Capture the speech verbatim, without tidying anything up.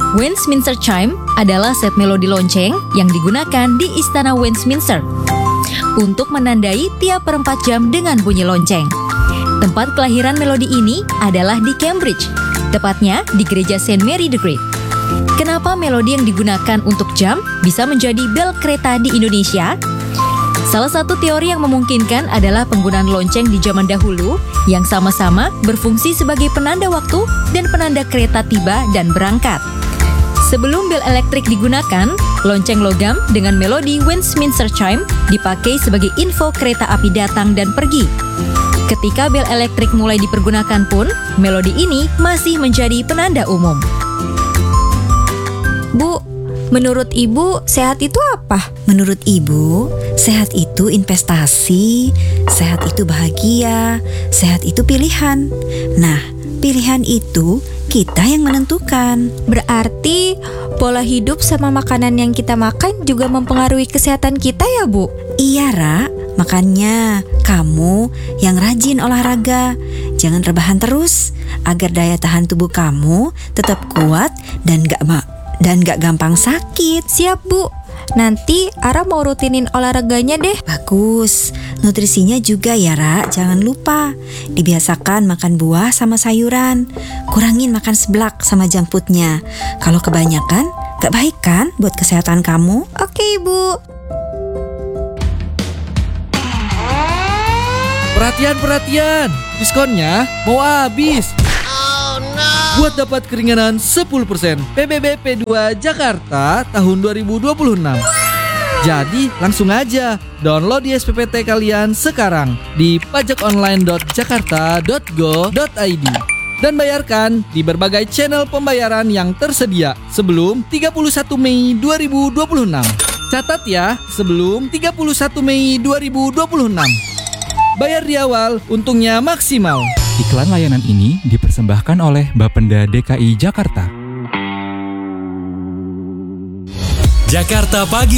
Westminster Chime adalah set melodi lonceng yang digunakan di Istana Westminster untuk menandai tiap perempat jam dengan bunyi lonceng. Tempat kelahiran melodi ini adalah di Cambridge, tepatnya di Gereja Saint Mary the Great. Kenapa melodi yang digunakan untuk jam bisa menjadi bel kereta di Indonesia? Salah satu teori yang memungkinkan adalah penggunaan lonceng di zaman dahulu yang sama-sama berfungsi sebagai penanda waktu dan penanda kereta tiba dan berangkat. Sebelum bel elektrik digunakan, lonceng logam dengan melodi Westminster Chime dipakai sebagai info kereta api datang dan pergi. Ketika bel elektrik mulai dipergunakan pun, melodi ini masih menjadi penanda umum. Bu, menurut Ibu, sehat itu apa? Menurut Ibu, sehat itu investasi, sehat itu bahagia, sehat itu pilihan. Nah, pilihan itu kita yang menentukan. Berarti pola hidup sama makanan yang kita makan juga mempengaruhi kesehatan kita ya, Bu? Iya, Ra. Makanya kamu yang rajin olahraga, jangan rebahan terus agar daya tahan tubuh kamu tetap kuat dan gak ma- dan gak gampang sakit. Siap, Bu. Nanti Ara mau rutinin olahraganya deh. Bagus. Nutrisinya juga ya, Ra. Jangan lupa dibiasakan makan buah sama sayuran. Kurangin makan seblak sama junk foodnya. Kalau kebanyakan gak baik kan buat kesehatan kamu. Oke, Ibu. Perhatian-perhatian, diskonnya mau habis. Buat dapat keringanan sepuluh persen P B B P dua Jakarta tahun dua ribu dua puluh enam. Jadi langsung aja download di S P P T kalian sekarang di pajakonline dot jakarta dot go dot i d dan bayarkan di berbagai channel pembayaran yang tersedia sebelum tiga puluh satu Mei dua ribu dua puluh enam. Catat ya, sebelum tiga puluh satu Mei dua ribu dua puluh enam. Bayar di awal, untungnya maksimal. Iklan layanan ini dipersembahkan oleh Bapenda D K I Jakarta. Jakarta Pagi.